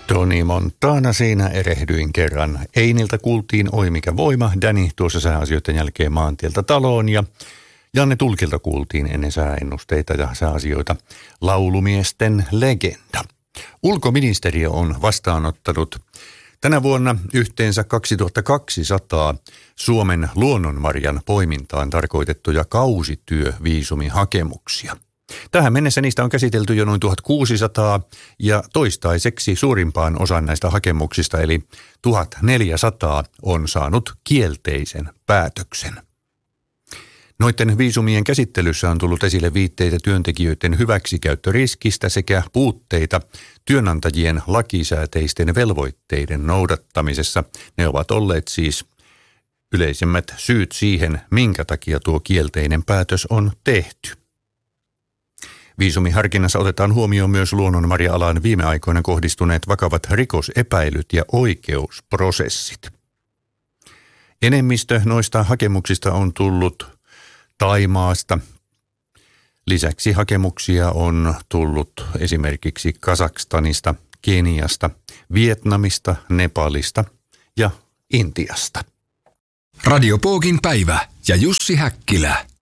Tony Montana, siinä erehdyin kerran. Einiltä kuultiin Oi mikä voima, Danny tuossa sääasioiden jälkeen Maantieltä taloon ja Janne Tulkilta kuultiin ennen sääennusteita ja sääasioita Laulumiesten legenda. Ulkoministeriö on vastaanottanut tänä vuonna yhteensä 2200 Suomen luonnonmarjan poimintaan tarkoitettuja kausityöviisumihakemuksia. Tähän mennessä niistä on käsitelty jo noin 1600 ja toistaiseksi suurimpaan osaan näistä hakemuksista eli 1400 on saanut kielteisen päätöksen. Noiden viisumien käsittelyssä on tullut esille viitteitä työntekijöiden hyväksikäyttöriskistä sekä puutteita työnantajien lakisääteisten velvoitteiden noudattamisessa. Ne ovat olleet siis yleisimmät syyt siihen, minkä takia tuo kielteinen päätös on tehty. Viisumiharkinnassa otetaan huomioon myös luonnonmarja-alaan viime aikoina kohdistuneet vakavat rikosepäilyt ja oikeusprosessit. Enemmistö noista hakemuksista on tullut Thaimaasta. Lisäksi hakemuksia on tullut esimerkiksi Kazakstanista, Keniasta, Vietnamista, Nepalista ja Intiasta. Radio Pookin päivä ja Jussi Häkkilä.